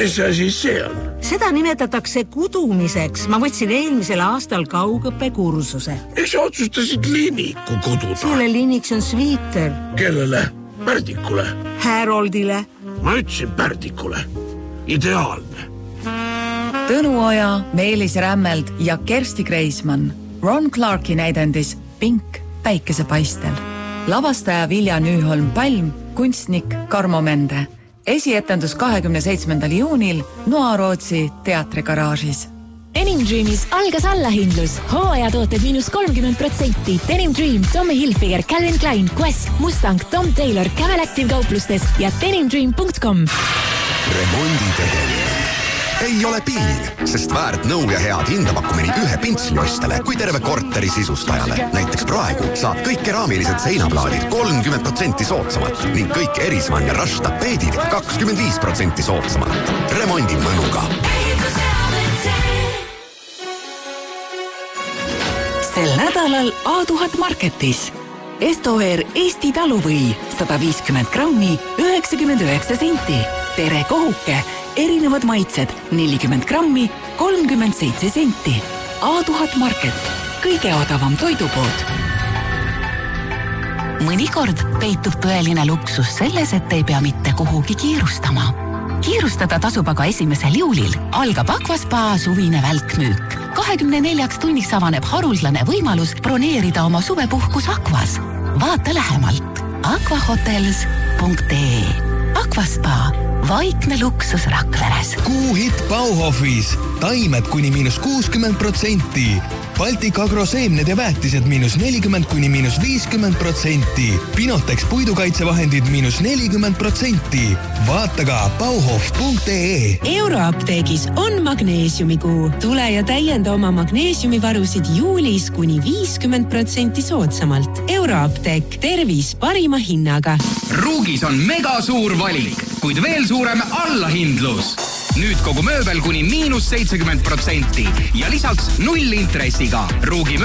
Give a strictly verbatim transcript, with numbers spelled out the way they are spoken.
Mis asi see on? Seda nimetatakse kudumiseks. Ma võtsin eelmisel aastal kaugõppekursuse. Miks sa otsustasid liiniku kududa? Selle liiniks on Sweeter. Kellele? Pärdikule? Haroldile. Ma ütlesin Pärdikule. Ideaalne. Tõnu Oja, Meelis Rämmeld ja Kersti Kreismann. Ron Clarki näidendis Pink päikesepaistel. Lavastaja Vilja Nüüholm-Palm, kunstnik Karmo Mende. Esietendus kahekümne seitsmendal juunil Noa-Rootsi teatrigaraažis. Denim Dreamis algas allahindlus. Hooajatooted miinus kolmkümmend protsenti. Denim Dream, Tommy Hilfiger, Calvin Klein, Quest, Mustang, Tom Taylor, Camel Active kauplustes ja denim dream punkt com. Remondi tegemine ei ole piin, sest väärt nõu ja head hindapakkumine ühe pintsliostele kui terve korteri sisustajale. Näiteks praegu saab kõik keraamilised seinaplaadid kolmkümmend protsenti soodsamalt ning kõik Erismann ja Rush tapeedid kakskümmend viis protsenti soodsamalt. Remondi mõnuga. Sel nädalal A tuhat Marketis. Estover Eesti taluvõi sada viiskümmend grammi üheksakümmend üheksa senti. Tere kohuke, erinevad maitsed nelikümmend grammi kolmkümmend seitse senti. A tuhat Market, kõige odavam toidupood. Mõnikord peitub tõeline luksus selles, et ei pea mitte kuhugi kiirustama. Kiirustada tasub aga esimesel juulil. Algab Aquaspa suvine välkmüük. kahekümne neljaks tunniks avaneb haruldane võimalus broneerida oma suvepuhkus Aquas. Vaata lähemalt aquahotels punkt ee. Aquaspa, vaikne luksus Rakveres. Kuuhitt Bauhofis. Taimed kuni miinus kuuskümmend protsenti. Baltic Agro seemned ja väetised miinus nelikümmend kuni miinus viiskümmend protsenti. Pinotex puidukaitsevahendid miinus nelikümmend protsenti. Vaata ka bauhof punkt ee. Euroapteegis on magneesiumikuu. Tule ja täienda oma magneesiumivarusid juulis kuni viiskümmend protsenti soodsamalt. Euroapteek, tervis parima hinnaga. Ruugis on mega suur valik, kuid veel suurem allahindlus. Nüüd kogu mööbel kuni miinus seitsekümmend protsenti ja lisaks null intressiga. Ruugi